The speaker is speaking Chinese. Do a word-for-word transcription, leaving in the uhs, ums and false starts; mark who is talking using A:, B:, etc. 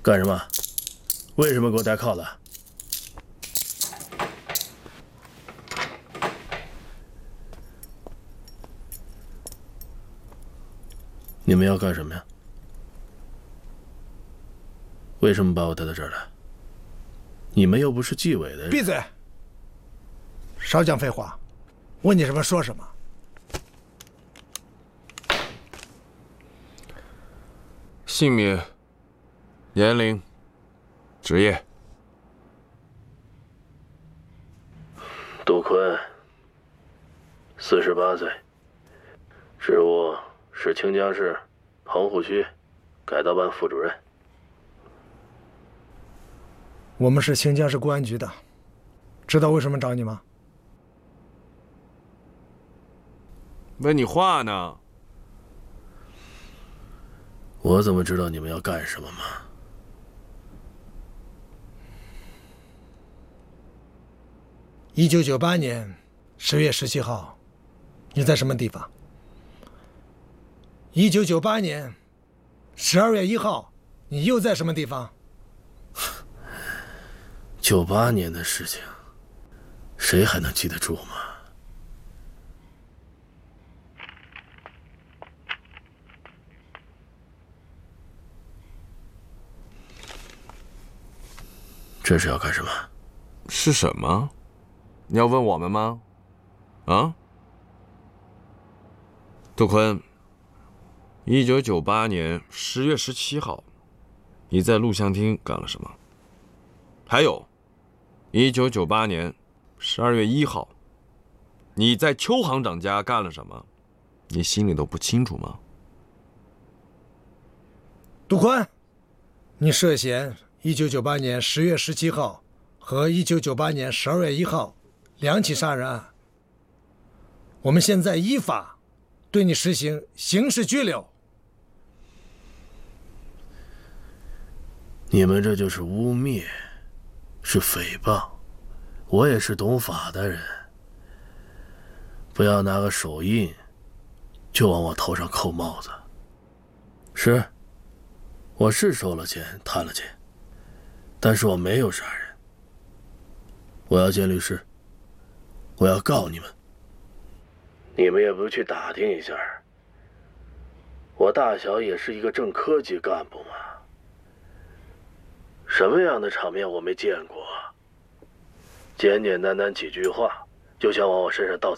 A: 干什么？为什么给我带铐子？你们要干什么呀？为什么把我带到这儿来？你们又不是纪委的人。
B: 闭嘴！少讲废话，问你什么说什么。
C: 姓名、年龄、职业。
A: 杜坤，四十八岁，职务是清江市棚户区改造办副主任。
B: 我们是清江市公安局的，知道为什么找你吗？
C: 问你话呢。
A: 我怎么知道你们要干什么吗？
B: 一九九八年十月十七号，你在什么地方？一九九八年十二月一号，你又在什么地方？
A: 九八年的事情，谁还能记得住吗？这是要干什么？
C: 是什么？你要问我们吗？啊？杜坤，一九九八年十月十七号，你在录像厅干了什么？还有，一九九八年十二月一号，你在邱行长家干了什么？你心里都不清楚吗？
B: 杜坤，你涉嫌一九九八年十月十七号和一九九八年十二月一号两起杀人案。我们现在依法对你实行刑事拘留。
A: 你们这就是污蔑，是诽谤。我也是懂法的人，不要拿个手印就往我头上扣帽子。是，我是收了钱，贪了钱。但是我没有杀人，我要见律师，我要告你们。你们也不去打听一下，我大小也是一个正科级干部嘛，什么样的场面我没见过？简简单单几句话就想往我身上倒